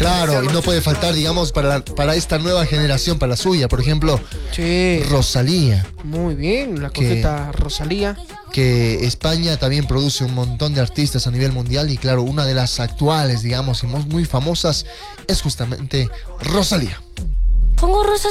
Claro, y no puede faltar, digamos, para esta nueva generación, para la suya, por ejemplo, Sí. Rosalía. Muy bien, la coqueta Rosalía. Que España también produce un montón de artistas a nivel mundial y claro, una de las actuales, digamos, y muy famosas es justamente Rosalía. Pongo rosas